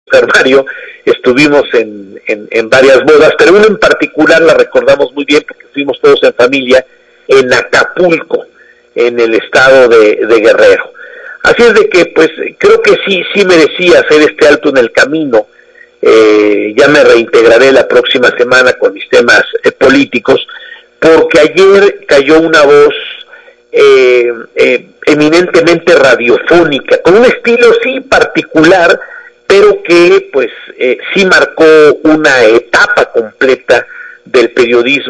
Mario, estuvimos en varias bodas, pero una en particular la recordamos muy bien porque fuimos todos en familia en Acapulco, en el estado de Guerrero. Así es de que, pues, creo que sí merecía hacer este alto en el camino. Ya me reintegraré la próxima semana con mis temas políticos, porque ayer cayó una voz eminentemente radiofónica, con un estilo sí particular, pero que pues sí marcó una etapa completa del periodismo